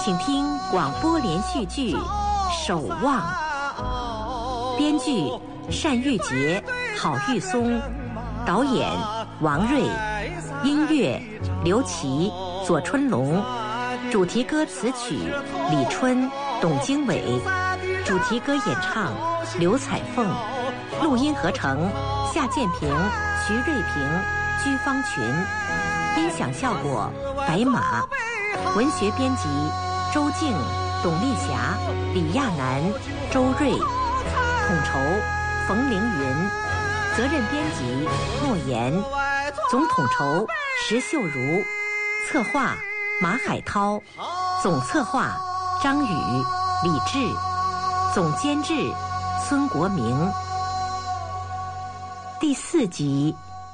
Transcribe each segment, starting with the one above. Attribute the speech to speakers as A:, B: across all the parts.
A: 请听广播连续剧《守望》，编剧单玉洁、郝玉松，导演王瑞，音乐刘琦、左春龙，主题歌词曲李春、董经纬，主题歌演唱刘彩凤，录音合成夏建平、徐瑞平、居方群，音响效果白马，文学编辑周静、董丽霞、李亚楠、周瑞，统筹冯凌云，责任编辑莫言，总统筹石秀如，策划马海涛，总策划张宇、李志，总监制孙国明。第4集，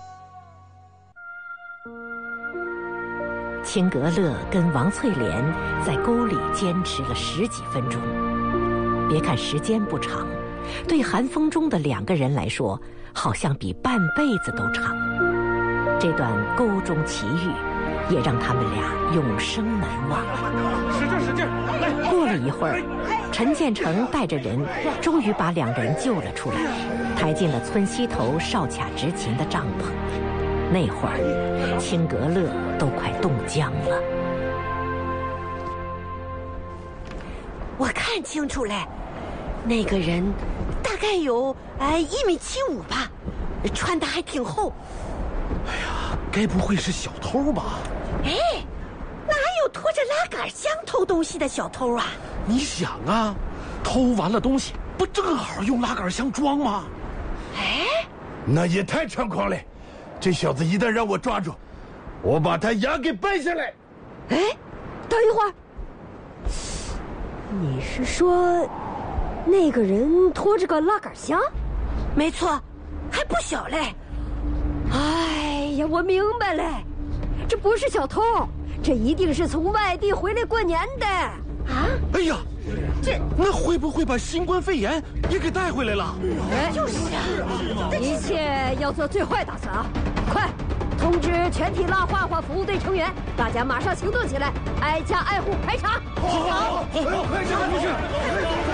A: 青格勒跟王翠莲在沟里坚持了10几分钟。别看时间不长，对寒风中的2个人来说，好像比半辈子都长。这段沟中奇遇，也让他们俩永生难忘。
B: 使劲使劲！
A: 过了一会儿，陈建成带着人终于把2人救了出来，抬进了村西头哨卡执勤的帐篷。那会儿，青格勒都快冻僵了。
C: 我看清楚了，那个人大概有1.75米吧，穿的还挺厚。
B: 哎呀，该不会是小偷吧？
C: 哎，哪有拖着拉杆箱偷东西的小偷啊？
B: 你想啊，偷完了东西，不正好用拉杆箱装吗？
C: 哎，
D: 那也太猖狂了！这小子一旦让我抓住，我把他牙给掰下来。
C: 哎，等一会儿，你是说那个人拖着个拉杆箱？没错，还不小嘞。哎呀，我明白了，这不是小偷，这一定是从外地回来过年的啊！
B: 哎呀，那会不会把新冠肺炎也给带回来了？
C: 就是啊，一切要做最坏打算啊！快通知全体蜡画画服务队成员，大家马上行动起来，挨家挨户排查。
B: 好，快去！